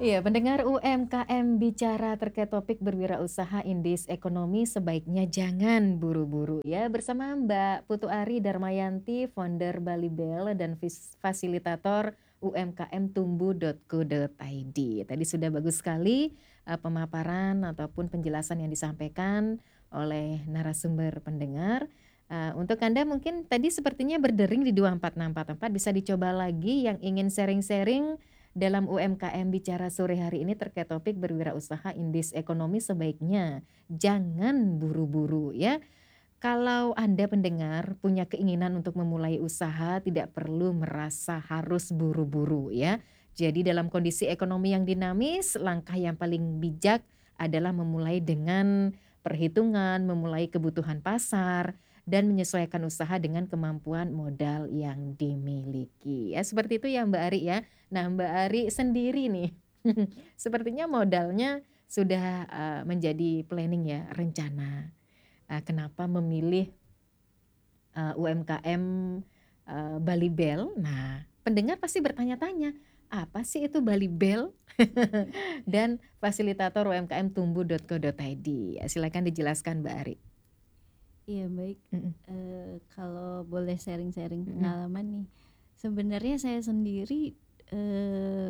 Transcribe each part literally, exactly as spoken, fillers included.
Iya, pendengar U M K M bicara terkait topik berwirausaha indeks ekonomi sebaiknya jangan buru-buru ya. Bersama Mbak Putu Ari Darmayanti, founder Bali Bell dan vis- fasilitator U M K M tumbuh titik co titik i d. Tadi sudah bagus sekali eh, pemaparan ataupun penjelasan yang disampaikan oleh narasumber pendengar. Eh, untuk Anda mungkin tadi sepertinya berdering di dua empat enam empat empat, bisa dicoba lagi yang ingin sharing-sharing dalam U M K M bicara sore hari ini terkait topik berwirausaha indeks ekonomi sebaiknya jangan buru-buru ya. Kalau Anda pendengar punya keinginan untuk memulai usaha tidak perlu merasa harus buru-buru ya. Jadi dalam kondisi ekonomi yang dinamis, langkah yang paling bijak adalah memulai dengan perhitungan, memulai kebutuhan pasar dan menyesuaikan usaha dengan kemampuan modal yang dimiliki. Ya seperti itu ya Mbak Ari ya. Nah, Mbak Ari sendiri nih, sepertinya modalnya sudah eh, menjadi planning ya, rencana. Eh, kenapa memilih eh, U M K M eh, Bali Bell? Nah, pendengar pasti bertanya-tanya, apa sih itu Bali Bell? Dan fasilitator U M K M tumbuh titik co titik i d. Ya, silakan dijelaskan Mbak Ari. Iya baik, Mm-mm. eh, kalau boleh sharing-sharing Mm-mm. pengalaman nih, sebenarnya saya sendiri eh,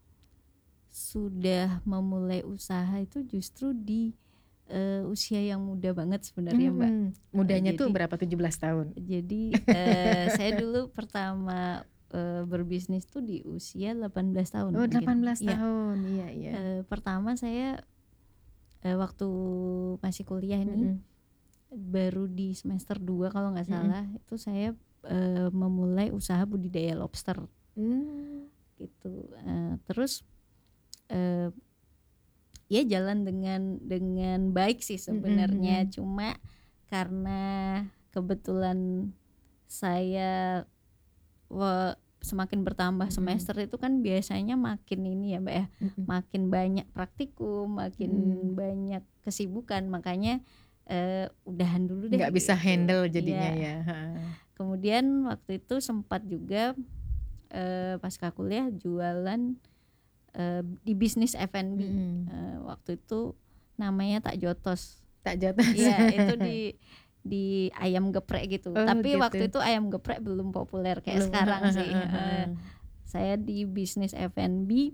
sudah memulai usaha itu justru di eh, usia yang muda banget sebenarnya Mbak. Mm-mm. Eh, Mudanya tuh jadi berapa? tujuh belas tahun. jadi eh, saya dulu pertama eh, berbisnis tuh di usia delapan belas tahun Oh, mungkin. delapan belas Iya, tahun. Iya, iya. eh, pertama saya eh, waktu masih kuliah ini Mm-mm. baru di semester dua kalau nggak Mm-mm. salah itu saya eh, memulai usaha budidaya lobster Mm. gitu. Eh, terus eh, ya jalan dengan dengan baik sih Mm-mm. sebenarnya, Mm-mm. cuma karena kebetulan saya wa- semakin bertambah Mm-mm. semester itu kan biasanya makin ini ya Mbak ya, Mm-mm. makin banyak praktikum, makin Mm. banyak kesibukan, makanya eh, udahan dulu deh Nggak bisa gitu. handle jadinya Iya. ya. Ha. Kemudian waktu itu sempat juga eh, pasca kuliah jualan eh, di bisnis F and B. Mm. Eh, waktu itu namanya Tak Jotos. Tak jatuh. Iya, itu di di ayam geprek gitu. Oh Tapi waktu gitu. itu ayam geprek belum populer kayak Belum. sekarang sih. Eh, saya di bisnis F and B.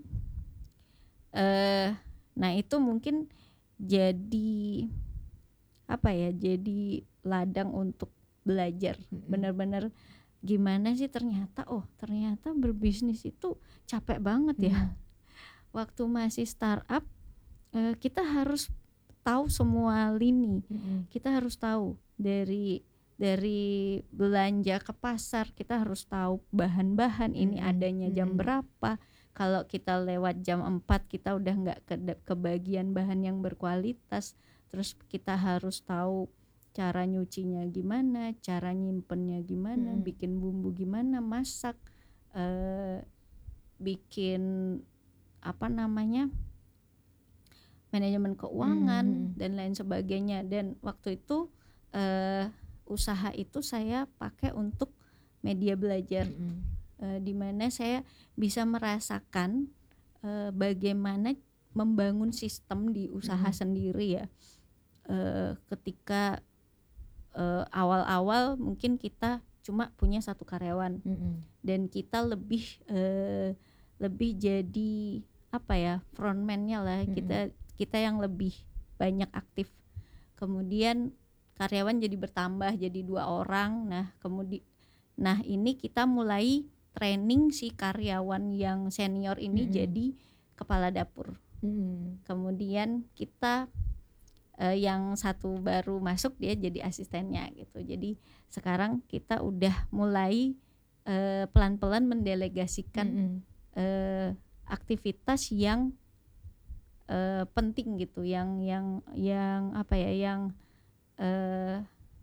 Eh, nah itu mungkin jadi apa ya? Jadi ladang untuk belajar. Mm-mm. Benar-benar gimana sih ternyata, oh ternyata berbisnis itu capek banget ya. Mm. Waktu masih startup eh, kita harus tahu semua lini. Mm-mm. Kita harus tahu dari dari belanja ke pasar, kita harus tahu bahan-bahan ini Mm-mm. adanya jam Mm-mm. berapa. Kalau kita lewat jam empat kita udah nggak ke, kebagian bahan yang berkualitas. Terus kita harus tahu cara nyucinya gimana, cara nyimpennya gimana, Mm-mm. bikin bumbu gimana, masak, eh, bikin apa namanya manajemen keuangan Mm-mm. dan lain sebagainya. Dan waktu itu eh, usaha itu saya pakai untuk media belajar, Mm-mm. eh, di mana saya bisa merasakan eh, bagaimana membangun sistem di usaha Mm-mm. sendiri ya. Eh, ketika eh, awal-awal mungkin kita cuma punya satu karyawan Mm-mm. dan kita lebih eh, lebih jadi apa ya frontman-nya lah, Mm-mm. kita kita yang lebih banyak aktif. Kemudian karyawan jadi bertambah jadi dua orang. Nah kemudian nah ini kita mulai training si karyawan yang senior ini Mm-mm. jadi kepala dapur. Mm-mm. Kemudian kita eh, yang satu baru masuk dia jadi asistennya gitu. Jadi sekarang kita udah mulai eh, pelan-pelan mendelegasikan Mm-mm. eh, aktivitas yang eh, penting gitu, yang yang yang apa ya, yang eh,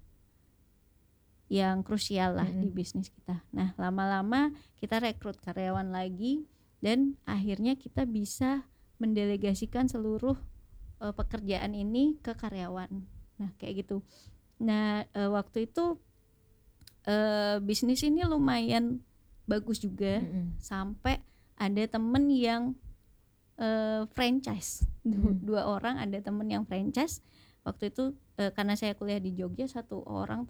yang krusial lah di Mm-mm. bisnis kita. Nah lama-lama kita rekrut karyawan lagi dan akhirnya kita bisa mendelegasikan seluruh eh, pekerjaan ini ke karyawan. Nah kayak gitu. Nah eh, waktu itu eh, bisnis ini lumayan bagus juga, Mm-mm. sampai ada temen yang eee, franchise, du Mhm. dua orang ada temen yang franchise, waktu itu, eee, karena saya kuliah di Jogja, satu orang